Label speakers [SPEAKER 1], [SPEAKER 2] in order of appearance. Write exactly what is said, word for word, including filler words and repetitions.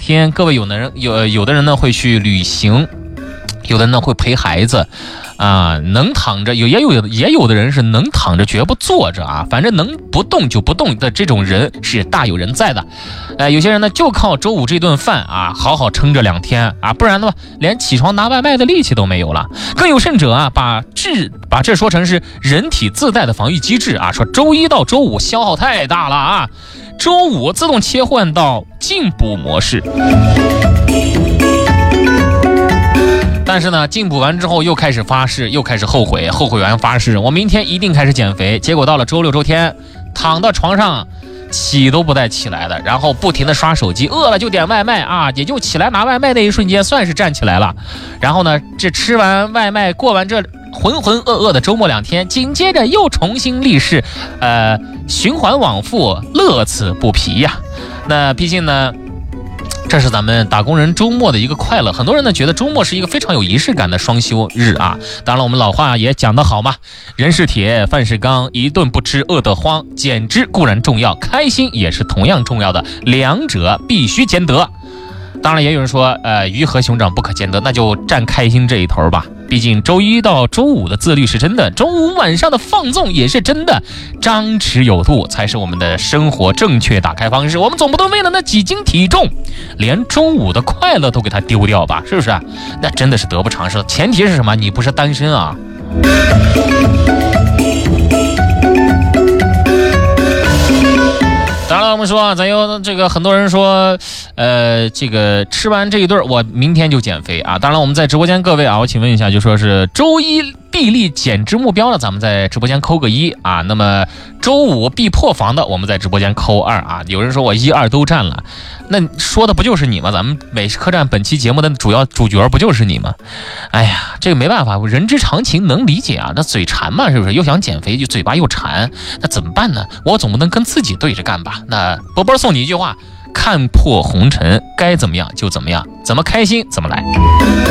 [SPEAKER 1] 天，各位有的人有有的人呢会去旅行，有的人呢会陪孩子。啊，能躺着有也有也有的人是能躺着绝不坐着啊，反正能不动就不动的这种人是大有人在的。呃，有些人呢就靠周五这顿饭啊，好好撑着两天啊，不然的话连起床拿外卖的力气都没有了。更有甚者啊，把这把这说成是人体自带的防御机制啊，说周一到周五消耗太大了啊，周五自动切换到进补模式。但是呢，进补完之后又开始发誓，又开始后悔，后悔完发誓，我明天一定开始减肥。结果到了周六周天，躺到床上起都不带起来的，然后不停的刷手机，饿了就点外卖啊，也就起来拿外卖那一瞬间算是站起来了。然后呢，这吃完外卖，过完这浑浑噩噩的周末两天，紧接着又重新立誓，呃，循环往复，乐此不疲呀。那毕竟呢，这是咱们打工人周末的一个快乐，很多人呢觉得周末是一个非常有仪式感的双休日啊。当然我们老话也讲得好嘛，人是铁，饭是钢，一顿不吃饿得慌。减脂固然重要，开心也是同样重要的，两者必须兼得。当然也有人说，呃，鱼和熊掌不可兼得，那就占开心这一头吧。毕竟周一到周五的自律是真的，周五晚上的放纵也是真的，张弛有度才是我们的生活正确打开方式。我们总不能为了那几斤体重，连周五的快乐都给它丢掉吧？是不是？那真的是得不偿失。前提是什么？你不是单身啊。当然了，我们说，咱有这个很多人说，呃，这个吃完这一顿，我明天就减肥啊。当然，我们在直播间各位啊，我请问一下，就说是周一必立减脂目标的，咱们在直播间扣个一啊。那么周五必破防的，我们在直播间扣二啊。有人说我一二都占了，那说的不就是你吗？咱们美食客栈本期节目的主要主角不就是你吗？哎呀，这个没办法，人之常情，能理解啊。那嘴馋嘛，是不是？又想减肥，就嘴巴又馋，那怎么办呢？我总不能跟自己对着干吧？那波波送你一句话：看破红尘，该怎么样就怎么样，怎么开心怎么来。